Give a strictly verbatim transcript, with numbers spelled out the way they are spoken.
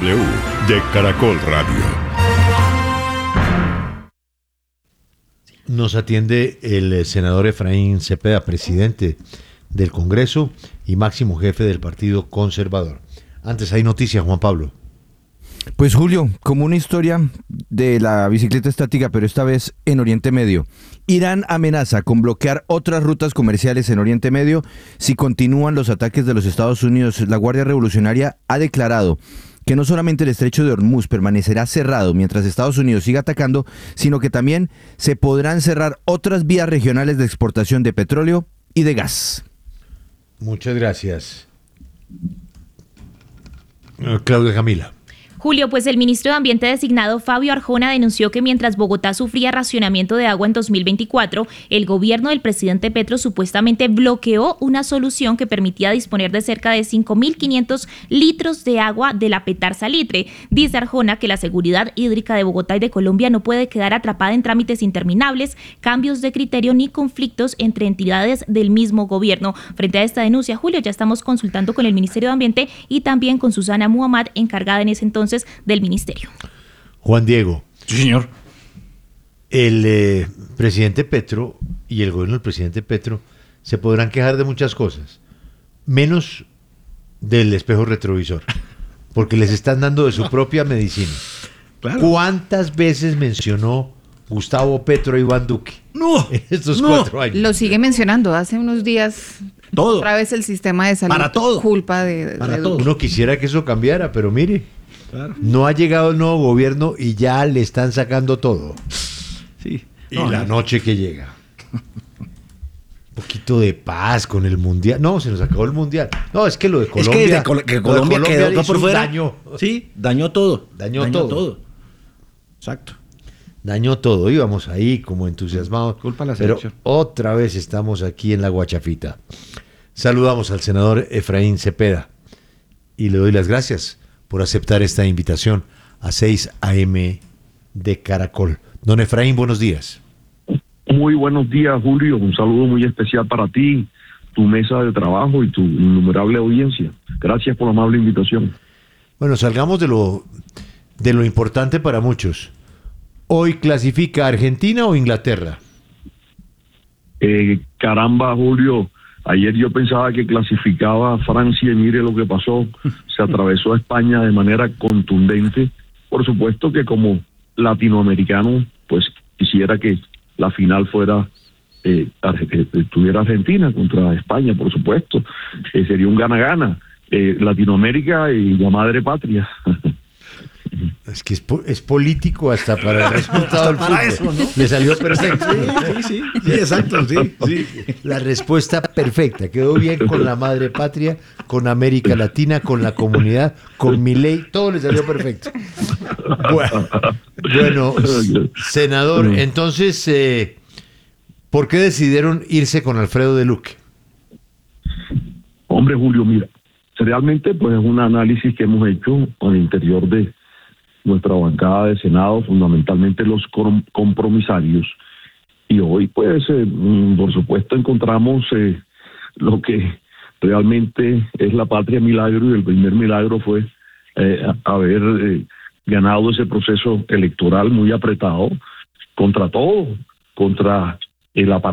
W de Caracol Radio. Nos atiende el senador Efraín Cepeda, presidente del Congreso y máximo jefe del Partido Conservador. Antes hay noticias, Juan Pablo. Pues Julio, como una historia de la bicicleta estática, pero esta vez en Oriente Medio. Irán amenaza con bloquear otras rutas comerciales en Oriente Medio si continúan los ataques de los Estados Unidos. La Guardia Revolucionaria ha declarado que no solamente el estrecho de Hormuz permanecerá cerrado mientras Estados Unidos siga atacando, sino que también se podrán cerrar otras vías regionales de exportación de petróleo y de gas. Muchas gracias. Claudia Camila. Julio, pues el ministro de Ambiente designado Fabio Arjona denunció que mientras Bogotá sufría racionamiento de agua en dos mil veinticuatro, el gobierno del presidente Petro supuestamente bloqueó una solución que permitía disponer de cerca de cinco mil quinientos litros de agua de la Petar Salitre. Dice Arjona que la seguridad hídrica de Bogotá y de Colombia no puede quedar atrapada en trámites interminables, cambios de criterio ni conflictos entre entidades del mismo gobierno. Frente a esta denuncia, Julio, ya estamos consultando con el Ministerio de Ambiente y también con Susana Muhammad, encargada en ese entonces del ministerio. Juan Diego. Sí, señor. El eh, presidente Petro y el gobierno del presidente Petro se podrán quejar de muchas cosas, menos del espejo retrovisor, porque les están dando de su propia medicina. Claro. ¿Cuántas veces mencionó Gustavo Petro a Iván Duque No, en estos no. cuatro años? Lo sigue mencionando. Hace unos días Todo. otra vez el sistema de salud. Para todo. Culpa de, Para de todo. Uno quisiera que eso cambiara, pero mire, Claro. no ha llegado el nuevo gobierno y ya le están sacando todo. Sí. Y No, la no. noche que llega. Un poquito de paz con el mundial. No, se nos acabó el mundial. No, es que lo de Es Colombia. que, desde Col- que lo de Colombia, quedó hizo por un fuera. Daño, Sí, dañó todo. Dañó todo. Exacto. dañó todo. Íbamos ahí como entusiasmados. Culpa de la Pero selección. otra vez estamos aquí en la Guachafita. Saludamos al senador Efraín Cepeda y le doy las gracias por aceptar esta invitación a seis A M de Caracol. Don Efraín, buenos días. Muy buenos días, Julio. Un saludo muy especial para ti, tu mesa de trabajo y tu innumerable audiencia. Gracias por la amable invitación. Bueno, salgamos de lo, de lo importante para muchos. ¿Hoy clasifica Argentina o Inglaterra? Eh, caramba, Julio. Ayer yo pensaba que clasificaba a Francia y mire lo que pasó. Se atravesó a España de manera contundente. Por supuesto que como latinoamericano, pues quisiera que la final fuera, eh, tuviera Argentina contra España, por supuesto. Eh, sería un gana-gana. Eh, Latinoamérica y la madre patria. Es que es, po- es político hasta para el resultado del para fútbol. eso, ¿no? Le salió perfecto. Sí, sí, sí, exacto, sí, sí. La respuesta perfecta. Quedó bien con la madre patria, con América Latina, con la comunidad, con Milei. Todo le salió perfecto. Bueno, bueno, senador, entonces, eh, ¿por qué decidieron irse con Alfredo de Luque? Hombre, Julio, mira, realmente pues es un análisis que hemos hecho al interior de nuestra bancada de Senado, fundamentalmente los com- compromisarios, y hoy pues eh, mm, por supuesto encontramos eh, lo que realmente es la patria milagro, y el primer milagro fue eh, haber eh, ganado ese proceso electoral muy apretado contra todo, contra el aparato